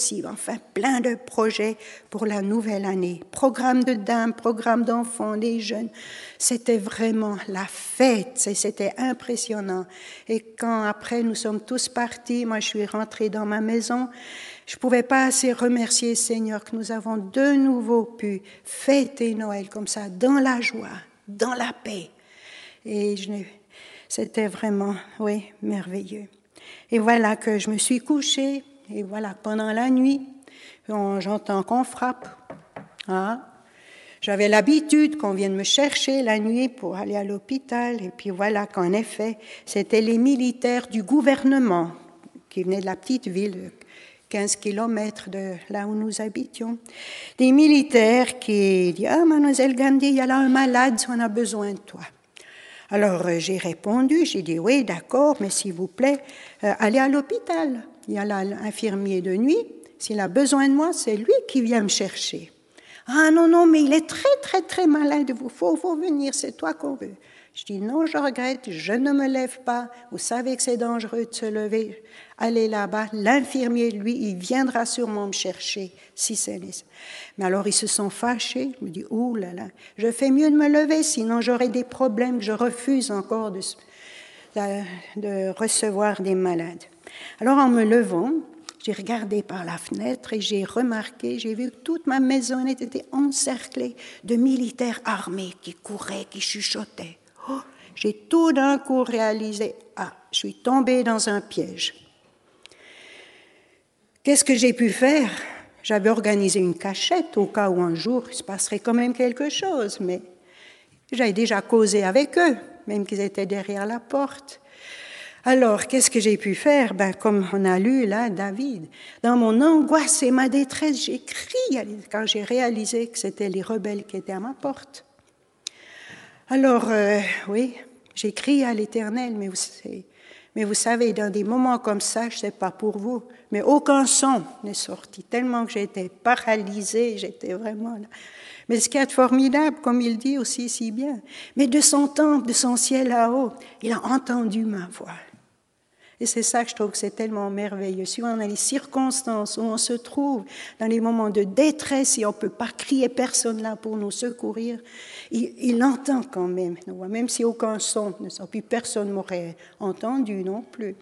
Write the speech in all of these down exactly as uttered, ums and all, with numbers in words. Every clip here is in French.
enfin plein de projets pour la nouvelle année. Programme de dames, programme d'enfants, les jeunes. C'était vraiment la fête, c'était impressionnant. Et quand après nous sommes tous partis, moi je suis rentrée dans ma maison, je ne pouvais pas assez remercier Seigneur que nous avons de nouveau pu fêter Noël comme ça, dans la joie, dans la paix. Et je, c'était vraiment, oui, merveilleux. Et voilà que je me suis couchée, et voilà, pendant la nuit, on, j'entends qu'on frappe. Ah, j'avais l'habitude qu'on vienne me chercher la nuit pour aller à l'hôpital, et puis voilà qu'en effet, c'était les militaires du gouvernement qui venaient de la petite ville de quinze kilomètres de là où nous habitions. Des militaires qui disent « Ah, mademoiselle Gandhi, il y a là un malade, on a besoin de toi. » Alors, euh, j'ai répondu, j'ai dit « Oui, d'accord, mais s'il vous plaît, euh, allez à l'hôpital. Il y a là l'infirmier de nuit. S'il a besoin de moi, c'est lui qui vient me chercher. » « Ah non, non, mais il est très, très, très malade. Il faut, faut venir, c'est toi qu'on veut. » Je dis « Non, je regrette, je ne me lève pas. Vous savez que c'est dangereux de se lever. Allez là-bas. L'infirmier, lui, il viendra sûrement me chercher si c'est nécessaire. » Mais alors, ils se sont fâchés. Je me dis « Ouh là là, je fais mieux de me lever, sinon j'aurai des problèmes. Je refuse encore de, de, de recevoir des malades. » Alors, en me levant, j'ai regardé par la fenêtre et j'ai remarqué, j'ai vu que toute ma maison était encerclée de militaires armés qui couraient, qui chuchotaient. Oh, j'ai tout d'un coup réalisé, ah, je suis tombée dans un piège. Qu'est-ce que j'ai pu faire? J'avais organisé une cachette au cas où un jour il se passerait quand même quelque chose, mais j'avais déjà causé avec eux, même qu'ils étaient derrière la porte. Alors, qu'est-ce que j'ai pu faire? Ben, comme on a lu là, David, dans mon angoisse et ma détresse, j'ai crié quand j'ai réalisé que c'était les rebelles qui étaient à ma porte. Alors, euh, oui, j'ai crié à l'Éternel, mais vous, mais vous savez, dans des moments comme ça, je ne sais pas pour vous, mais aucun son n'est sorti, tellement que j'étais paralysée, j'étais vraiment là. Mais ce qui est formidable, comme il dit aussi si bien, mais de son temple, de son ciel là-haut, il a entendu ma voix. Et c'est ça que je trouve que c'est tellement merveilleux. Si on a les circonstances où on se trouve, dans les moments de détresse, et on ne peut pas crier personne là pour nous secourir, il, il entend quand même, même si aucun son ne sort, puis personne ne m'aurait entendu non plus.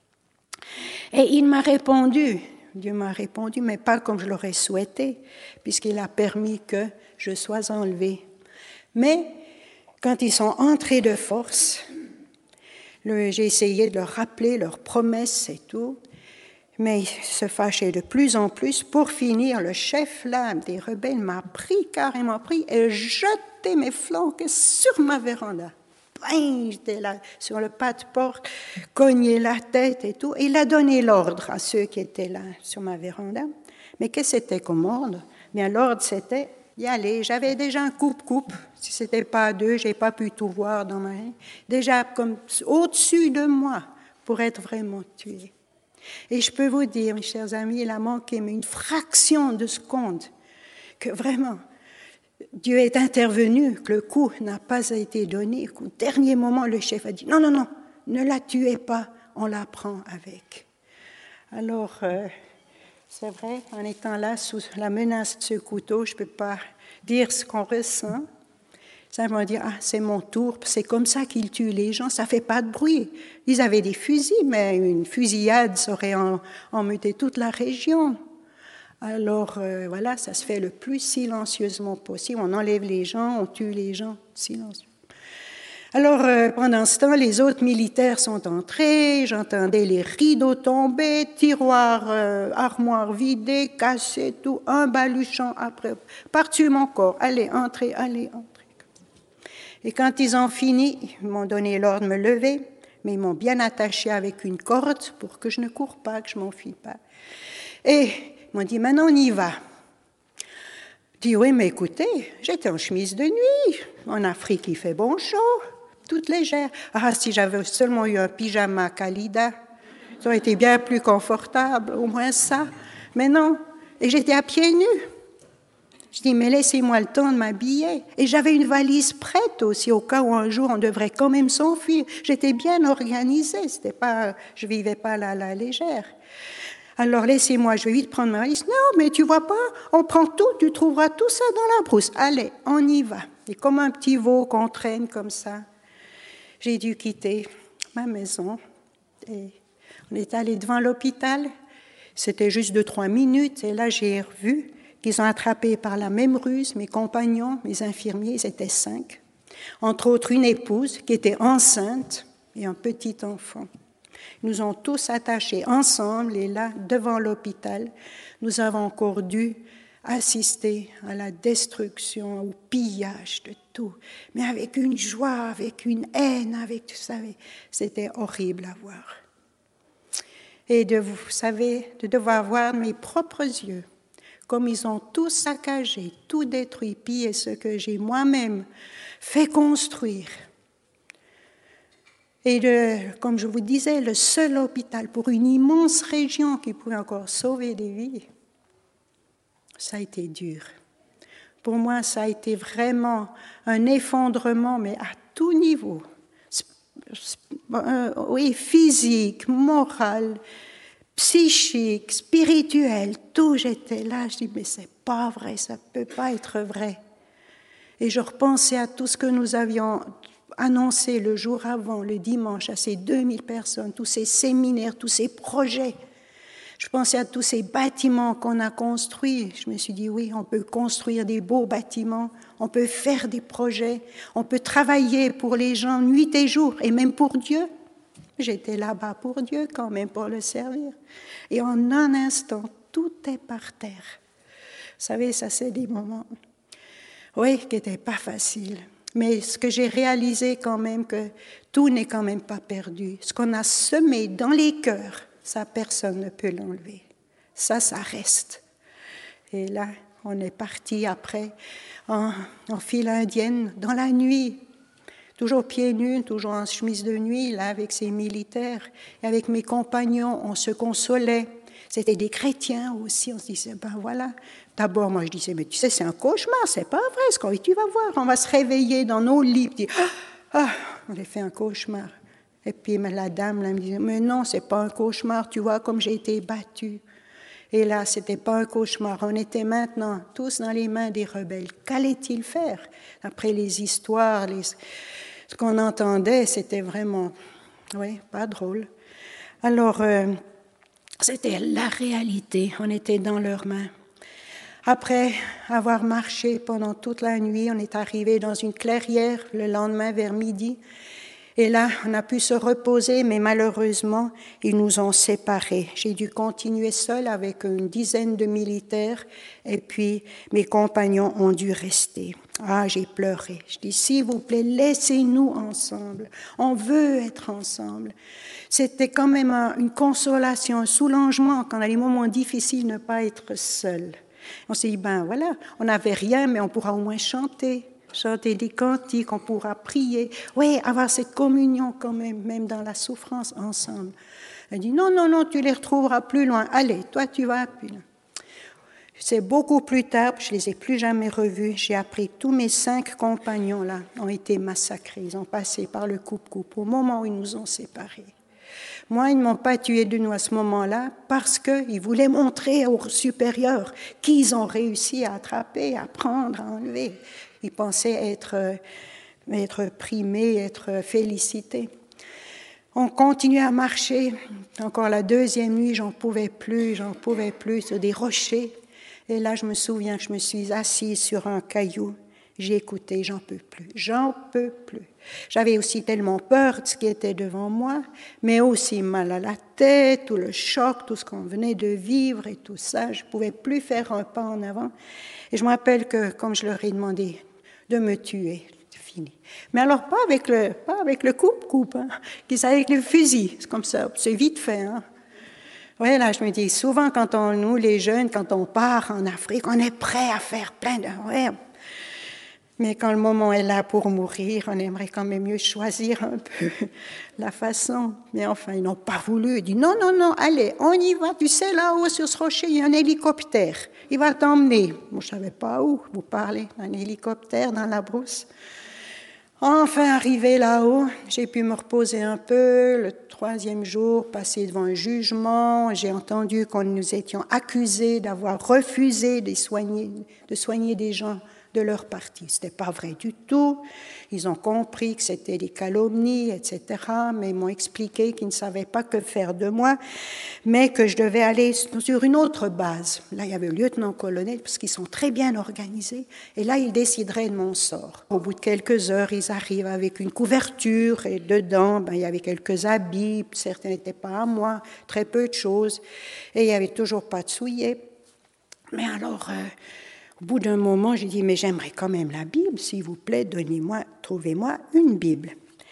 Et il m'a répondu, Dieu m'a répondu, mais pas comme je l'aurais souhaité, puisqu'il a permis que je sois enlevée. Mais quand ils sont entrés de force, le, j'ai essayé de leur rappeler leurs promesses et tout, mais ils se fâchaient de plus en plus. Pour finir, le chef là des rebelles m'a pris, carrément pris, et jeté mes flancs sur ma véranda. Bing, j'étais là sur le pas de porte, cogné la tête et tout. Et il a donné l'ordre à ceux qui étaient là sur ma véranda. Mais qu'est-ce que c'était comme ordre? Bien, l'ordre, c'était y aller. J'avais déjà un coupe-coupe. Si ce n'était pas à deux, je n'ai pas pu tout voir dans ma main. Déjà comme au-dessus de moi pour être vraiment tué. Et je peux vous dire, mes chers amis, il a manqué mais une fraction de seconde que vraiment Dieu est intervenu, que le coup n'a pas été donné. Au dernier moment, le chef a dit « Non, non, non, ne la tuez pas, on la prend avec. » Alors, euh, c'est vrai, en étant là sous la menace de ce couteau, je ne peux pas dire ce qu'on ressent. Simplement dire « Ah, c'est mon tour. » C'est comme ça qu'ils tuent les gens, ça ne fait pas de bruit. Ils avaient des fusils, mais une fusillade, ça aurait emmeuté toute la région. Alors, euh, voilà, ça se fait le plus silencieusement possible. On enlève les gens, on tue les gens, silencieux. Alors, euh, pendant ce temps, les autres militaires sont entrés, j'entendais les rideaux tomber, tiroirs, euh, armoires vidées, cassées, tout, un baluchon après. Par-dessus mon corps, allez, entrez, allez, entrez. Et quand ils ont fini, ils m'ont donné l'ordre de me lever, mais ils m'ont bien attaché avec une corde pour que je ne cours pas, que je ne m'enfuis pas. Et ils m'ont dit, maintenant on y va. Je dis, oui, mais écoutez, j'étais en chemise de nuit. En Afrique, il fait bon chaud, toute légère. Ah, si j'avais seulement eu un pyjama Kalida, ça aurait été bien plus confortable, au moins ça. Mais non, et j'étais à pieds nus. Je dis, mais laissez-moi le temps de m'habiller. Et j'avais une valise prête aussi, au cas où un jour on devrait quand même s'enfuir. J'étais bien organisée, c'était pas, je ne vivais pas là à la légère. Alors laissez-moi, je vais vite prendre ma valise. Non, mais tu vois pas, on prend tout, tu trouveras tout ça dans la brousse. Allez, on y va. Et comme un petit veau qu'on traîne comme ça, j'ai dû quitter ma maison. Et on est allé devant l'hôpital. C'était juste deux, trois minutes. Et là, j'ai revu qu'ils ont attrapé par la même ruse mes compagnons, mes infirmiers, ils étaient cinq. Entre autres, une épouse qui était enceinte et un petit enfant. Ils nous ont tous attachés ensemble et là, devant l'hôpital, nous avons encore dû assister à la destruction, au pillage de tout, mais avec une joie, avec une haine, avec, vous savez, c'était horrible à voir. Et de, vous savez, de devoir voir mes propres yeux, comme ils ont tout saccagé, tout détruit, pillé ce que j'ai moi-même fait construire. Et de, comme je vous disais, le seul hôpital pour une immense région qui pouvait encore sauver des vies, ça a été dur. Pour moi, ça a été vraiment un effondrement, mais à tout niveau. Oui, physique, moral, psychique, spirituel, tout, j'étais là. Je dis, mais c'est pas vrai, ça peut pas être vrai. Et je repensais à tout ce que nous avions annoncé le jour avant, le dimanche, à ces deux mille personnes, tous ces séminaires, tous ces projets. Je pensais à tous ces bâtiments qu'on a construits. Je me suis dit, oui, on peut construire des beaux bâtiments, on peut faire des projets, on peut travailler pour les gens nuit et jour, et même pour Dieu. J'étais là-bas pour Dieu quand même, pour le servir. Et en un instant, tout est par terre. Vous savez, ça c'est des moments, oui, qui n'étaient pas faciles. Mais ce que j'ai réalisé quand même, que tout n'est quand même pas perdu. Ce qu'on a semé dans les cœurs, ça, personne ne peut l'enlever. Ça, ça reste. Et là, on est parti après en, en file indienne, dans la nuit, toujours pieds nus, toujours en chemise de nuit, là, avec ces militaires. Et avec mes compagnons, on se consolait. C'était des chrétiens aussi. On se disait, ben voilà. D'abord, moi, je disais, mais tu sais, c'est un cauchemar, c'est pas vrai ce qu'on tu vas voir. On va se réveiller dans nos lits. Puis, ah, ah, on a fait un cauchemar. Et puis la dame là, me disait, mais non, c'est pas un cauchemar, tu vois, comme j'ai été battue. Et là, c'était pas un cauchemar. On était maintenant tous dans les mains des rebelles. Qu'allait-il faire? Après les histoires, les... ce qu'on entendait, c'était vraiment, oui, pas drôle. Alors, euh, c'était la réalité. On était dans leurs mains. Après avoir marché pendant toute la nuit, on est arrivé dans une clairière le lendemain vers midi. Et là, on a pu se reposer, mais malheureusement, ils nous ont séparés. J'ai dû continuer seule avec une dizaine de militaires, et puis mes compagnons ont dû rester. Ah, j'ai pleuré. Je dis, s'il vous plaît, laissez-nous ensemble. On veut être ensemble. C'était quand même un, une consolation, un soulagement quand dans les moments difficiles, ne pas être seul. On s'est dit, ben voilà, on n'avait rien, mais on pourra au moins chanter. Chanter des cantiques, on pourra prier. Oui, avoir cette communion quand même, même dans la souffrance ensemble. Elle dit, non, non, non, tu les retrouveras plus loin. Allez, toi, tu vas plus loin. C'est beaucoup plus tard, je ne les ai plus jamais revus. J'ai appris que tous mes cinq compagnons là ont été massacrés. Ils ont passé par le coupe-coupe au moment où ils nous ont séparés. Moi, ils ne m'ont pas tué de nous à ce moment-là parce qu'ils voulaient montrer aux supérieurs qu'ils ont réussi à attraper, à prendre, à enlever. Ils pensaient être, être primés, être félicités. On continuait à marcher. Encore la deuxième nuit, j'en pouvais plus, j'en pouvais plus, sur des rochers. Et là, je me souviens que je me suis assise sur un caillou. J'ai écouté, j'en peux plus, j'en peux plus. J'avais aussi tellement peur de ce qui était devant moi, mais aussi mal à la tête, tout le choc, tout ce qu'on venait de vivre et tout ça. Je ne pouvais plus faire un pas en avant. Et je me rappelle que, comme je leur ai demandé de me tuer, c'est fini. Mais alors, pas avec le, pas avec le coupe-coupe, hein, avec le fusil, c'est comme ça, c'est vite fait. Hein. Oui, là, je me dis, souvent, quand on, nous, les jeunes, quand on part en Afrique, on est prêt à faire plein de... Ouais, mais quand le moment est là pour mourir, on aimerait quand même mieux choisir un peu la façon. Mais enfin, ils n'ont pas voulu. Ils disent, non, non, non, allez, on y va. Tu sais, là-haut, sur ce rocher, il y a un hélicoptère. Il va t'emmener. Moi, je ne savais pas où vous parlez, un hélicoptère dans la brousse. Enfin, arrivé là-haut, j'ai pu me reposer un peu. Le troisième jour, passé devant un jugement, j'ai entendu qu'on nous étions accusés d'avoir refusé de soigner, de soigner des gens de leur parti. Ce n'était pas vrai du tout. Ils ont compris que c'était des calomnies, et cetera, mais ils m'ont expliqué qu'ils ne savaient pas que faire de moi, mais que je devais aller sur une autre base. Là, il y avait le lieutenant-colonel, parce qu'ils sont très bien organisés, et là, ils décideraient de mon sort. Au bout de quelques heures, ils arrivent avec une couverture, et dedans, ben, il y avait quelques habits, certains n'étaient pas à moi, très peu de choses, et il n'y avait toujours pas de souliers. Mais alors... Euh, Au bout d'un moment, j'ai dit, mais j'aimerais quand même la Bible, s'il vous plaît, donnez-moi, trouvez-moi une Bible.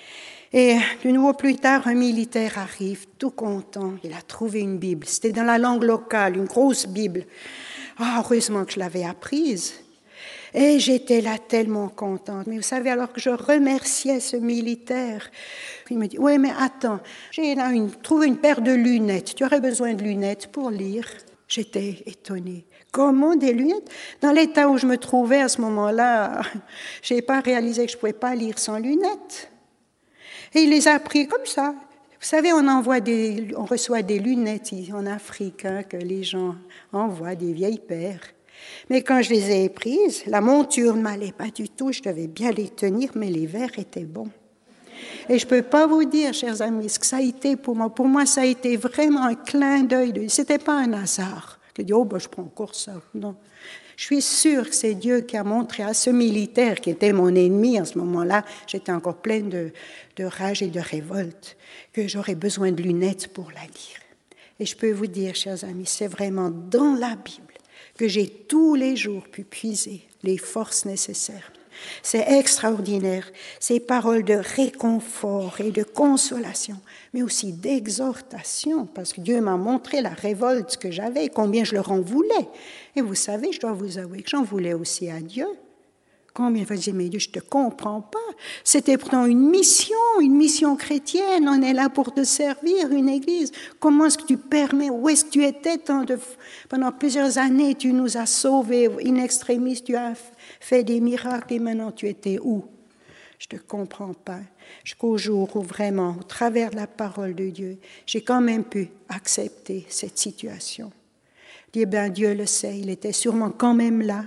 Et de nouveau plus tard, un militaire arrive, tout content, il a trouvé une Bible. C'était dans la langue locale, une grosse Bible. Ah, heureusement que je l'avais apprise. Et j'étais là tellement contente. Mais vous savez, alors que je remerciais ce militaire, il me dit, oui, mais attends, j'ai là une, trouvé une paire de lunettes. Tu aurais besoin de lunettes pour lire. J'étais étonnée. Comment des lunettes? Dans l'état où je me trouvais à ce moment-là, je n'ai pas réalisé que je ne pouvais pas lire sans lunettes. Et il les a pris comme ça. Vous savez, on, envoie des, on reçoit des lunettes en Afrique, hein, que les gens envoient, des vieilles paires. Mais quand je les ai prises, la monture ne m'allait pas du tout, je devais bien les tenir, mais les verres étaient bons. Et je ne peux pas vous dire, chers amis, ce que ça a été pour moi. Pour moi, ça a été vraiment un clin d'œil. Ce n'était pas un hasard. Je dis, oh, ben, je prends encore ça. Non. Je suis sûre que c'est Dieu qui a montré à ce militaire qui était mon ennemi en ce moment-là, j'étais encore pleine de, de rage et de révolte, que j'aurais besoin de lunettes pour la lire. Et je peux vous dire, chers amis, c'est vraiment dans la Bible que j'ai tous les jours pu puiser les forces nécessaires. C'est extraordinaire, ces paroles de réconfort et de consolation, mais aussi d'exhortation, parce que Dieu m'a montré la révolte que j'avais, combien je leur en voulais. Et vous savez, je dois vous avouer que j'en voulais aussi à Dieu. Combien vous dites, mais Dieu, je ne te comprends pas. C'était pourtant une mission, une mission chrétienne. On est là pour te servir, une église. Comment est-ce que tu permets, où est-ce que tu étais tant de, pendant plusieurs années, tu nous as sauvés, in extremis, tu as fait des miracles et maintenant tu étais où? Je ne te comprends pas. Jusqu'au jour où vraiment, au travers de la parole de Dieu, j'ai quand même pu accepter cette situation. Dire, ben Dieu le sait, il était sûrement quand même là,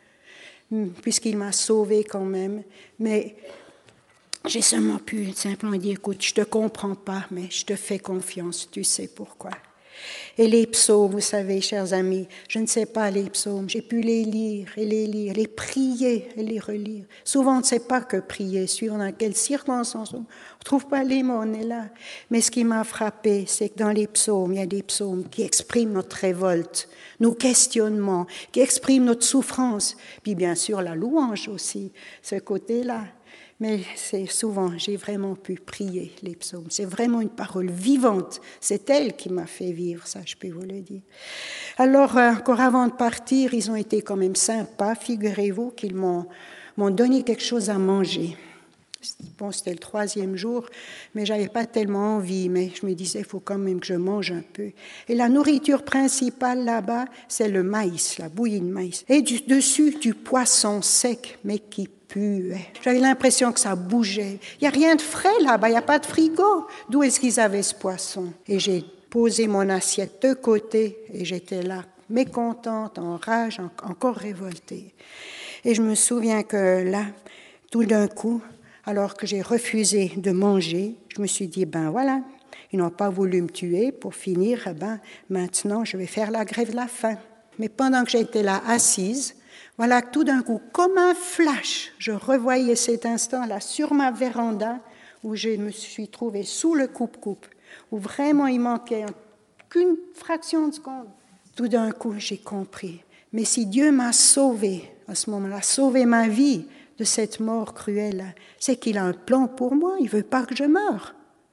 puisqu'il m'a sauvé quand même, mais j'ai seulement pu simplement dire, écoute, je ne te comprends pas, mais je te fais confiance, tu sais pourquoi. Et les psaumes, vous savez, chers amis, je ne sais pas les psaumes, j'ai pu les lire et les lire, les prier et les relire. Souvent, on ne sait pas que prier, suivant dans quelles circonstances, on ne trouve pas les mots, on est là. Mais ce qui m'a frappé, c'est que dans les psaumes, il y a des psaumes qui expriment notre révolte, nos questionnements, qui expriment notre souffrance, puis bien sûr la louange aussi, ce côté-là. Mais c'est souvent, j'ai vraiment pu prier les psaumes. C'est vraiment une parole vivante. C'est elle qui m'a fait vivre, ça, je peux vous le dire. Alors, encore avant de partir, ils ont été quand même sympas. Figurez-vous qu'ils m'ont, m'ont donné quelque chose à manger. Bon, c'était le troisième jour, mais je n'avais pas tellement envie. Mais je me disais, il faut quand même que je mange un peu. Et la nourriture principale là-bas, c'est le maïs, la bouillie de maïs. Et du, dessus, du poisson sec, mais qui puait. J'avais l'impression que ça bougeait. Il n'y a rien de frais là-bas, il n'y a pas de frigo. D'où est-ce qu'ils avaient ce poisson? Et j'ai posé mon assiette de côté et j'étais là, mécontente, en rage, en, encore révoltée. Et je me souviens que là, tout d'un coup, alors que j'ai refusé de manger, je me suis dit, ben voilà, ils n'ont pas voulu me tuer. Pour finir, ben maintenant, je vais faire la grève de la faim. Mais pendant que j'étais là assise, voilà que tout d'un coup, comme un flash, je revoyais cet instant-là sur ma véranda où je me suis trouvée sous le coupe-coupe, où vraiment il manquait qu'une fraction de seconde. Tout d'un coup, j'ai compris. Mais si Dieu m'a sauvée à ce moment-là, sauvé ma vie de cette mort cruelle, c'est qu'il a un plan pour moi, il ne veut pas que je meure.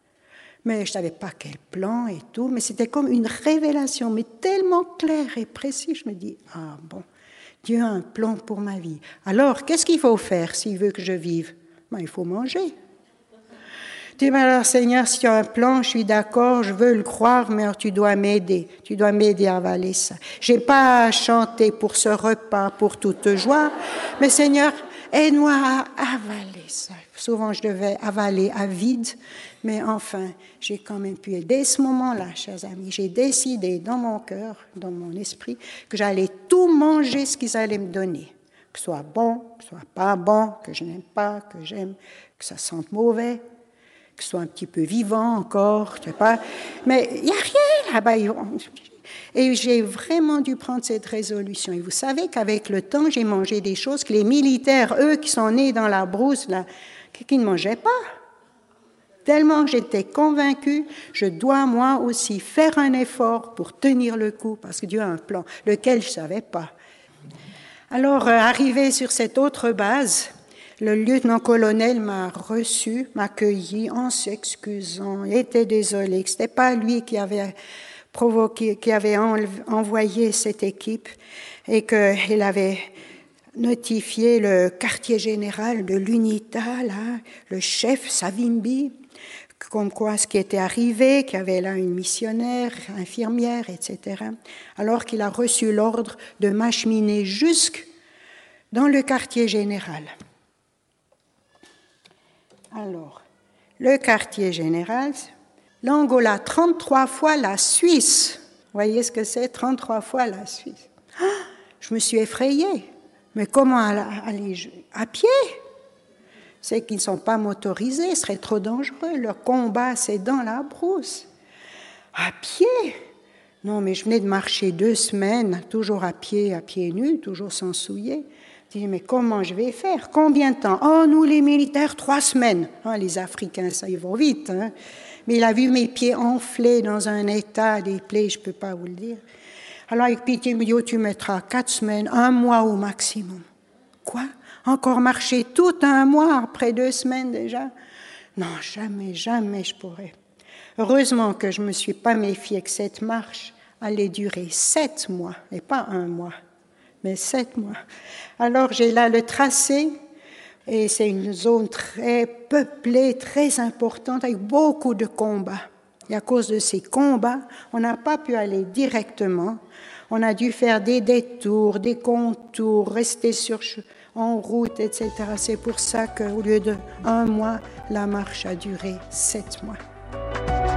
Mais je ne savais pas quel plan et tout, mais c'était comme une révélation, mais tellement claire et précise. Je me dis, ah bon, Dieu a un plan pour ma vie. Alors, qu'est-ce qu'il faut faire s'il veut que je vive? Ben, il faut manger. Tu dis, ben alors Seigneur, si tu as un plan, je suis d'accord, je veux le croire, mais alors tu dois m'aider. Tu dois m'aider à avaler ça. Je n'ai pas chanté pour ce repas, pour toute joie, mais Seigneur, aide-moi à avaler ça. Souvent, je devais avaler à vide, mais enfin, j'ai quand même pu. Et dès ce moment-là, chers amis, j'ai décidé dans mon cœur, dans mon esprit, que j'allais tout manger ce qu'ils allaient me donner. Que ce soit bon, que ce soit pas bon, que je n'aime pas, que j'aime, que ça sente mauvais, que ce soit un petit peu vivant encore, je sais pas. Mais il n'y a rien là-bas. Et j'ai vraiment dû prendre cette résolution. Et vous savez qu'avec le temps, j'ai mangé des choses que les militaires, eux, qui sont nés dans la brousse, là, qui ne mangeaient pas. Tellement j'étais convaincue, je dois moi aussi faire un effort pour tenir le coup, parce que Dieu a un plan, lequel je ne savais pas. Alors, euh, arrivé sur cette autre base, le lieutenant-colonel m'a reçu, m'a accueilli en s'excusant, il était désolé, que ce n'était pas lui qui avait provoqué, qui avait envoyé cette équipe et qu'il avait notifié le quartier général de l'UNITA, là, le chef Savimbi, comme quoi ce qui était arrivé, qu'il y avait là une missionnaire, infirmière, et cetera. Alors qu'il a reçu l'ordre de m'acheminer jusque dans le quartier général. Alors, le quartier général, l'Angola, trente-trois fois la Suisse. Vous voyez ce que c'est, trente-trois fois la Suisse. Ah, je me suis effrayée. Mais comment aller à pied? C'est qu'ils ne sont pas motorisés, ce serait trop dangereux. Leur combat, c'est dans la brousse. À pied? Non, mais je venais de marcher deux semaines, toujours à pied, à pieds nus, toujours sans souiller. Je dis, mais comment je vais faire? Combien de temps? Oh, nous, les militaires, trois semaines. Ah, les Africains, ça, ils vont vite. Hein? Mais il a vu mes pieds enflés dans un état, des plaies, je ne peux pas vous le dire. Alors, avec pitié, il me dit, oh, tu mettras quatre semaines, un mois au maximum. Quoi? Encore marcher tout un mois après deux semaines déjà? Non, jamais, jamais je pourrais. Heureusement que je ne me suis pas méfiée que cette marche allait durer sept mois, et pas un mois, mais sept mois. Alors, j'ai là le tracé, et c'est une zone très peuplée, très importante, avec beaucoup de combats. Et à cause de ces combats, on n'a pas pu aller directement. On a dû faire des détours, des contours, rester sur, en route, et cetera. C'est pour ça qu'au lieu d'un mois, la marche a duré sept mois.